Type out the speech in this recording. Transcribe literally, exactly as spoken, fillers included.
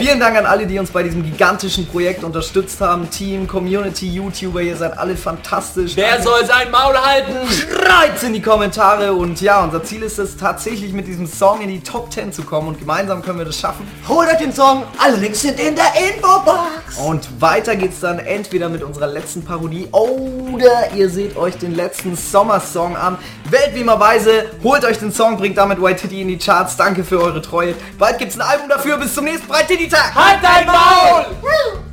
Vielen Dank an alle, die uns bei diesem gigantischen Projekt unterstützt haben. Team, Community, YouTuber, ihr seid alle fantastisch. Wer soll sein Maul halten? Schreit's in die Kommentare. Und ja, unser Ziel ist es tatsächlich mit diesem Song in die Top zehn zu kommen. Und gemeinsam können wir das schaffen. Holt euch den Song, alle Links sind in der Infobox. Und weiter geht's dann entweder mit unserer letzten Parodie oder ihr seht euch den letzten Sommersong an. Wählt wie immer weise, holt euch den Song, bringt damit White Titty in die Charts. Danke für eure Treue. Bald gibt's ein Album dafür. Bis zum nächsten Breite Titty Tag. Halt dein Maul!